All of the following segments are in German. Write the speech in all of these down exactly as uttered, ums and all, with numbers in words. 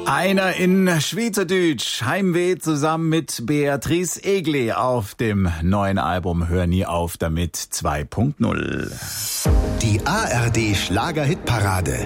Einer in Schweizerdeutsch, Heimweh zusammen mit Beatrice Egli auf dem neuen Album Hör nie auf damit zwei Punkt null. Die A R D Schlager-Hitparade.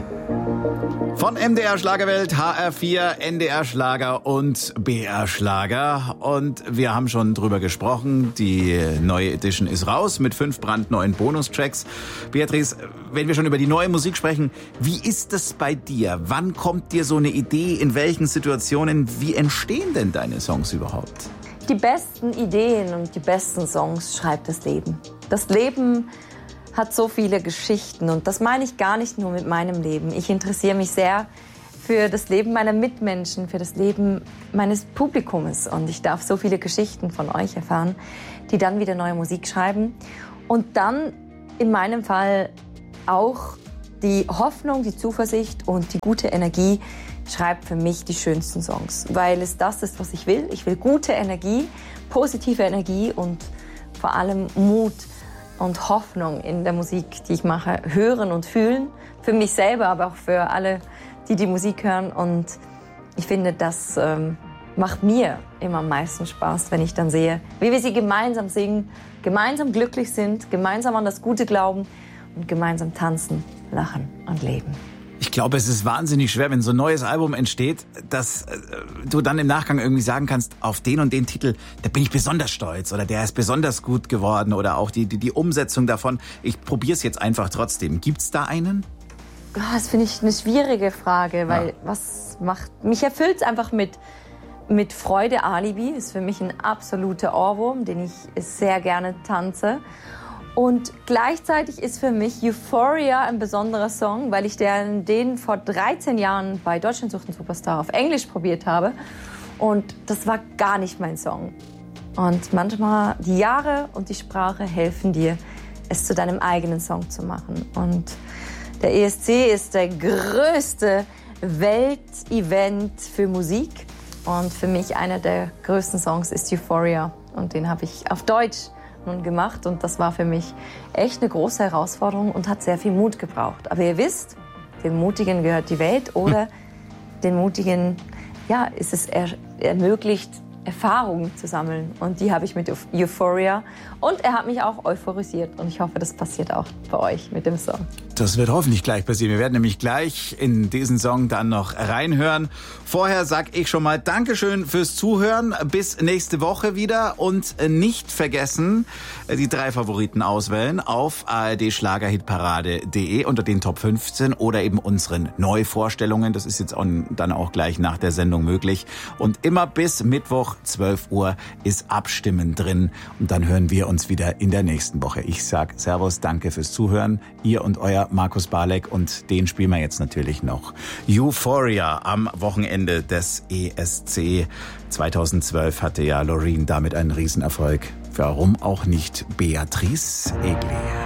Von M D R Schlagerwelt, H R vier, N D R Schlager und B R Schlager. Und wir haben schon drüber gesprochen, die neue Edition ist raus mit fünf brandneuen Bonustracks. Beatrice, wenn wir schon über die neue Musik sprechen, wie ist das bei dir? Wann kommt dir so eine Idee? In welchen Situationen? Wie entstehen denn deine Songs überhaupt? Die besten Ideen und die besten Songs schreibt das Leben. Das Leben hat so viele Geschichten und das meine ich gar nicht nur mit meinem Leben. Ich interessiere mich sehr für das Leben meiner Mitmenschen, für das Leben meines Publikums und ich darf so viele Geschichten von euch erfahren, die dann wieder neue Musik schreiben und dann in meinem Fall auch die Hoffnung, die Zuversicht und die gute Energie schreibt für mich die schönsten Songs, weil es das ist, was ich will. Ich will gute Energie, positive Energie und vor allem Mut und Hoffnung in der Musik, die ich mache, hören und fühlen. Für mich selber, aber auch für alle, die die Musik hören. Und ich finde, das ähm, macht mir immer am meisten Spaß, wenn ich dann sehe, wie wir sie gemeinsam singen, gemeinsam glücklich sind, gemeinsam an das Gute glauben und gemeinsam tanzen, lachen und leben. Ich glaube, es ist wahnsinnig schwer, wenn so ein neues Album entsteht, dass äh, du dann im Nachgang irgendwie sagen kannst, auf den und den Titel, da bin ich besonders stolz oder der ist besonders gut geworden oder auch die, die, die Umsetzung davon. Ich probiere es jetzt einfach trotzdem. Gibt's da einen? Das finde ich eine schwierige Frage, weil ja. was macht mich erfüllt es einfach mit, mit Freude. Alibi ist für mich ein absoluter Ohrwurm, den ich sehr gerne tanze. Und gleichzeitig ist für mich Euphoria ein besonderer Song, weil ich den, den vor dreizehn Jahren bei Deutschland sucht einen Superstar auf Englisch probiert habe. Und das war gar nicht mein Song. Und manchmal die Jahre und die Sprache helfen dir, es zu deinem eigenen Song zu machen. Und der E S C ist der größte Weltevent für Musik. Und für mich einer der größten Songs ist Euphoria. Und den habe ich auf Deutsch nun gemacht und das war für mich echt eine große Herausforderung und hat sehr viel Mut gebraucht. Aber ihr wisst, den Mutigen gehört die Welt oder den Mutigen, ja, ist es er, ermöglicht, Erfahrungen zu sammeln und die habe ich mit Euphoria und er hat mich auch euphorisiert und ich hoffe, das passiert auch bei euch mit dem Song. Das wird hoffentlich gleich passieren. Wir werden nämlich gleich in diesen Song dann noch reinhören. Vorher sag ich schon mal Dankeschön fürs Zuhören. Bis nächste Woche wieder und nicht vergessen, die drei Favoriten auswählen auf a r d schlagerhitparade punkt d e unter den Top fünfzehn oder eben unseren Neuvorstellungen. Das ist jetzt auch, dann auch gleich nach der Sendung möglich. Und immer bis Mittwoch zwölf Uhr ist Abstimmen drin und dann hören wir uns wieder in der nächsten Woche. Ich sag Servus, danke fürs Zuhören. Ihr und euer Markus Barleck und den spielen wir jetzt natürlich noch. Euphoria am Wochenende des E S C. zweitausendzwölf hatte ja Loreen damit einen Riesenerfolg. Warum auch nicht Beatrice Egli?